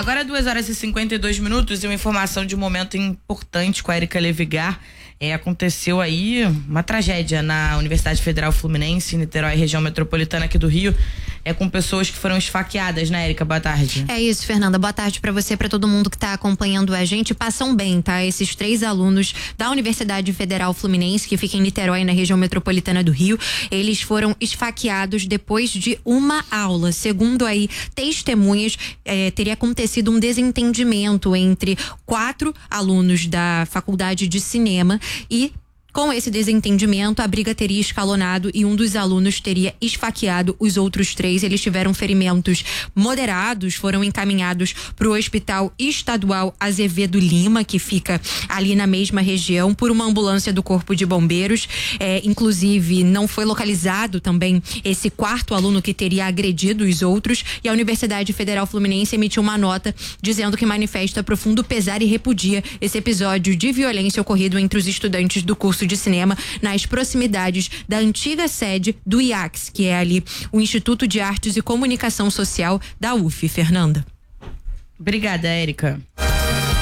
Agora 2h52 e uma informação de um momento importante com a Érica Levigar. Aconteceu aí uma tragédia na Universidade Federal Fluminense, em Niterói, região metropolitana aqui do Rio, com pessoas que foram esfaqueadas, né, Érica? Boa tarde. É isso, Fernanda. Boa tarde pra você, pra todo mundo que tá acompanhando a gente. Passam bem, tá? Esses 3 alunos da Universidade Federal Fluminense, que fica em Niterói, na região metropolitana do Rio, eles foram esfaqueados depois de uma aula. Segundo aí testemunhas, teria acontecido um desentendimento entre 4 alunos da Faculdade de Cinema e com esse desentendimento, a briga teria escalonado e um dos alunos teria esfaqueado os outros 3. Eles tiveram ferimentos moderados, foram encaminhados para o Hospital Estadual Azevedo Lima, que fica ali na mesma região, por uma ambulância do Corpo de Bombeiros. Inclusive, não foi localizado também esse 4º aluno que teria agredido os outros, e a Universidade Federal Fluminense emitiu uma nota dizendo que manifesta profundo pesar e repudia esse episódio de violência ocorrido entre os estudantes do curso de cinema nas proximidades da antiga sede do IACS, que é ali o Instituto de Artes e Comunicação Social da UF. Fernanda. Obrigada, Érica.